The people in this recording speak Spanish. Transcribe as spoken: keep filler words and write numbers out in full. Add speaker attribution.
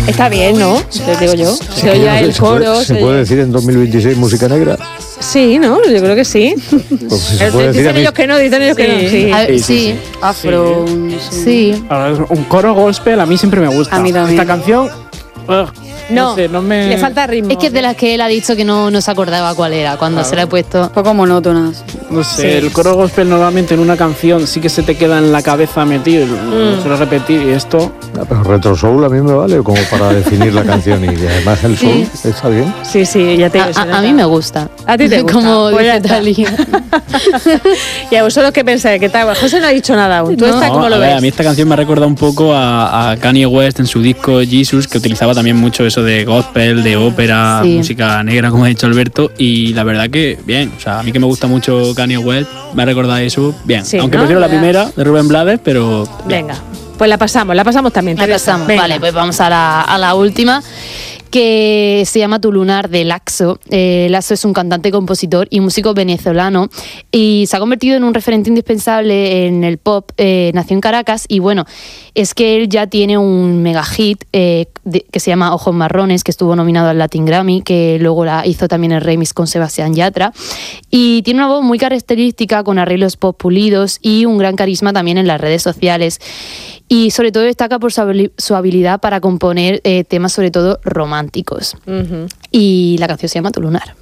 Speaker 1: Está bien, ¿no? Te digo yo.
Speaker 2: Sí.
Speaker 1: Se oye el
Speaker 2: ¿Se
Speaker 1: coro.
Speaker 2: puede,
Speaker 1: se
Speaker 2: ¿Se puede
Speaker 1: oye-
Speaker 2: decir en dos mil veintiséis música negra?
Speaker 1: Sí, ¿no? Yo creo que sí.
Speaker 2: Pues si se
Speaker 1: Eh,
Speaker 2: puede decir a
Speaker 1: dicen
Speaker 2: mí-
Speaker 1: ellos que no, dicen ellos que no. Sí.
Speaker 3: A ver,
Speaker 4: Sí,
Speaker 3: sí,
Speaker 4: sí, sí.
Speaker 3: afro, sí.
Speaker 4: Ahora, un coro gospel a mí siempre me gusta.
Speaker 3: A mí también.
Speaker 4: Esta canción, ugh,
Speaker 1: No,
Speaker 4: no sé, no me...
Speaker 1: le falta ritmo.
Speaker 3: Es que es de las que él ha dicho que no, no se acordaba cuál era cuando
Speaker 4: Claro.
Speaker 3: se la he puesto.
Speaker 5: Un poco monótonas.
Speaker 4: No sé,
Speaker 1: Sí.
Speaker 4: el coro gospel normalmente en una canción sí que se te queda en la cabeza metido,
Speaker 1: Mm.
Speaker 4: lo suelo repetir y esto...
Speaker 2: Ah, pero retro soul a mí me vale como para definir la canción y además el soul está bien.
Speaker 1: Sí, sí, ya te
Speaker 3: A,
Speaker 1: digo, se
Speaker 3: a- a
Speaker 1: nota.
Speaker 3: mí me gusta.
Speaker 1: A ti te gusta.
Speaker 3: Como
Speaker 1: Pues ya
Speaker 3: dice
Speaker 1: está.
Speaker 3: Talía.
Speaker 1: ¿Y a vosotros qué pensáis? ¿Qué tal? José no ha dicho nada aún. ¿Tú
Speaker 3: No.
Speaker 1: esta cómo
Speaker 6: a
Speaker 1: lo
Speaker 6: ver,
Speaker 1: ves?
Speaker 6: a mí esta canción me ha recordado un poco a, a Kanye West en su disco Jesus, que utilizaba también mucho eso de gospel, de ópera,
Speaker 3: Sí.
Speaker 6: música negra, como ha dicho Alberto, y la verdad que bien, o sea, a mí que me gusta mucho Kanye West, me ha recordado eso, bien.
Speaker 1: Sí,
Speaker 6: Aunque
Speaker 1: ¿no?
Speaker 6: prefiero la
Speaker 1: Ya.
Speaker 6: primera de Rubén Blades, pero bien.
Speaker 1: Venga, pues la pasamos, la pasamos también.
Speaker 3: La
Speaker 1: Teresa.
Speaker 3: pasamos.
Speaker 1: Venga.
Speaker 3: Vale, pues vamos a la, a la última, que se llama Tu Lunar, de Laxo. Eh, Laxo es un cantante, compositor y músico venezolano y se ha convertido en un referente indispensable en el pop. Eh, nació en Caracas y bueno, es que él ya tiene un mega hit eh, de- que se llama Ojos Marrones, que estuvo nominado al Latin Grammy, que luego la hizo también el remix con Sebastián Yatra, y tiene una voz muy característica con arreglos pop pulidos y un gran carisma también en las redes sociales. Y sobre todo destaca por su, habili- su habilidad para componer eh, temas sobre todo románticos.
Speaker 1: Ujú.
Speaker 3: Y la canción se llama Tu Lunar.